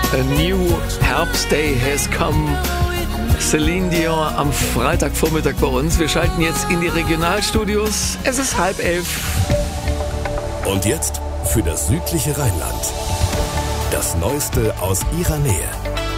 A new Herbst Day has come. Celine Dion am Freitagvormittag bei uns. Wir schalten jetzt in die Regionalstudios. Es ist 10:30. Und jetzt für das südliche Rheinland. Das Neueste aus ihrer Nähe.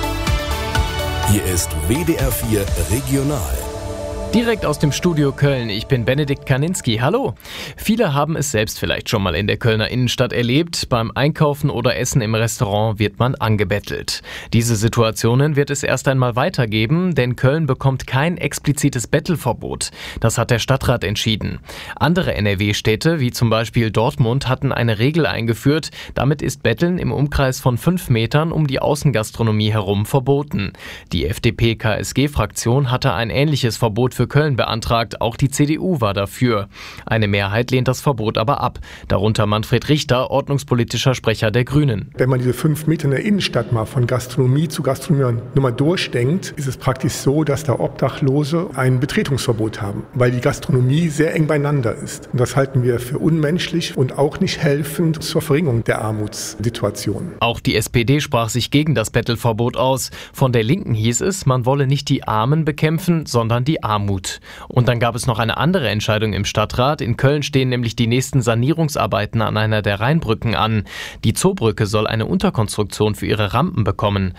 Hier ist WDR 4 Regional. Direkt aus dem Studio Köln, ich bin Benedikt Kaninski. Hallo! Viele haben es selbst vielleicht schon mal in der Kölner Innenstadt erlebt. Beim Einkaufen oder Essen im Restaurant wird man angebettelt. Diese Situationen wird es erst einmal weitergeben, denn Köln bekommt kein explizites Bettelverbot. Das hat der Stadtrat entschieden. Andere NRW-Städte, wie zum Beispiel Dortmund, hatten eine Regel eingeführt. Damit ist Betteln im Umkreis von 5 Metern um die Außengastronomie herum verboten. Die FDP-KSG-Fraktion hatte ein ähnliches Verbot für Köln beantragt, auch die CDU war dafür. Eine Mehrheit lehnt das Verbot aber ab, darunter Manfred Richter, ordnungspolitischer Sprecher der Grünen. Wenn man diese 5 Meter in der Innenstadt mal von Gastronomie zu Gastronomie nur mal durchdenkt, ist es praktisch so, dass da Obdachlose ein Betretungsverbot haben, weil die Gastronomie sehr eng beieinander ist. Und das halten wir für unmenschlich und auch nicht helfend zur Verringerung der Armutssituation. Auch die SPD sprach sich gegen das Bettelverbot aus. Von der Linken hieß es, man wolle nicht die Armen bekämpfen, sondern die Armut. Und dann gab es noch eine andere Entscheidung im Stadtrat. In Köln stehen nämlich die nächsten Sanierungsarbeiten an einer der Rheinbrücken an. Die Zoobrücke soll eine Unterkonstruktion für ihre Rampen bekommen.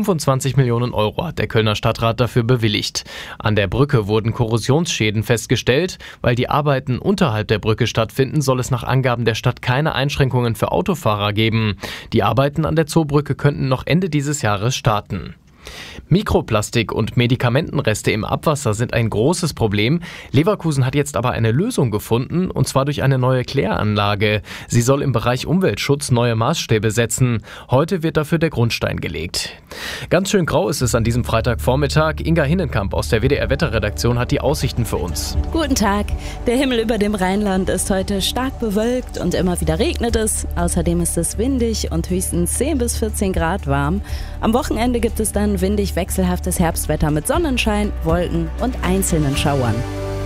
25 Millionen Euro hat der Kölner Stadtrat dafür bewilligt. An der Brücke wurden Korrosionsschäden festgestellt. Weil die Arbeiten unterhalb der Brücke stattfinden, soll es nach Angaben der Stadt keine Einschränkungen für Autofahrer geben. Die Arbeiten an der Zoobrücke könnten noch Ende dieses Jahres starten. Mikroplastik und Medikamentenreste im Abwasser sind ein großes Problem. Leverkusen hat jetzt aber eine Lösung gefunden, und zwar durch eine neue Kläranlage. Sie soll im Bereich Umweltschutz neue Maßstäbe setzen. Heute wird dafür der Grundstein gelegt. Ganz schön grau ist es an diesem Freitagvormittag. Inga Hinnenkamp aus der WDR-Wetterredaktion hat die Aussichten für uns. Guten Tag. Der Himmel über dem Rheinland ist heute stark bewölkt und immer wieder regnet es. Außerdem ist es windig und höchstens 10 bis 14 Grad warm. Am Wochenende gibt es dann windig wechselhaftes Herbstwetter mit Sonnenschein, Wolken und einzelnen Schauern.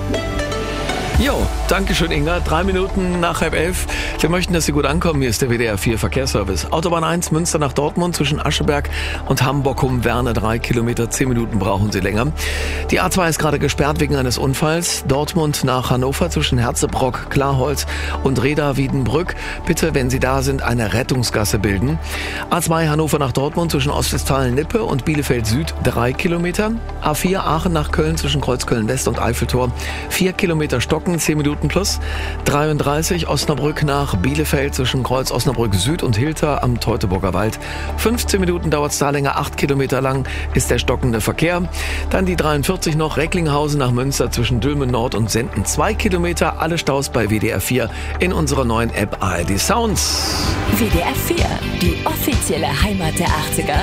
Jo, danke schön, Inga. 3 Minuten nach 10:30. Wir möchten, dass Sie gut ankommen. Hier ist der WDR 4 Verkehrsservice. Autobahn 1, Münster nach Dortmund zwischen Ascheberg und Hamburg-Werne. 3 Kilometer, 10 Minuten brauchen Sie länger. Die A2 ist gerade gesperrt wegen eines Unfalls. Dortmund nach Hannover zwischen Herzebrock, Klarholz und Reda-Wiedenbrück. Bitte, wenn Sie da sind, eine Rettungsgasse bilden. A2 Hannover nach Dortmund zwischen Ostwestfalen-Lippe und Bielefeld-Süd. 3 Kilometer. A4 Aachen nach Köln zwischen Kreuzköln-West und Eiffeltor. 4 Kilometer Stocken. 10 Minuten plus. 33 Osnabrück nach Bielefeld zwischen Kreuz Osnabrück Süd und Hilter am Teutoburger Wald. 15 Minuten dauert es da länger, 8 Kilometer lang ist der stockende Verkehr. Dann die 43 noch, Recklinghausen nach Münster zwischen Dülmen Nord und Senden. 2 Kilometer, alle Staus bei WDR 4 in unserer neuen App ARD Sounds. WDR 4, die offizielle Heimat der 80er.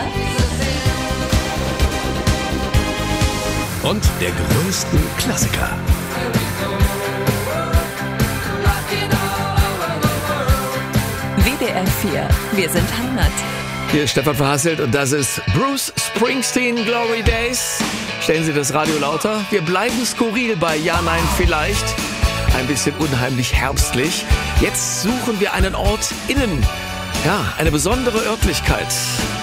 Und der größten Klassiker. WDR 4, wir sind Heimat. Hier ist Stefan Verhasselt und das ist Bruce Springsteen, Glory Days. Stellen Sie das Radio lauter. Wir bleiben skurril bei Ja, Nein, Vielleicht. Ein bisschen unheimlich herbstlich. Jetzt suchen wir einen Ort innen. Ja, eine besondere Örtlichkeit.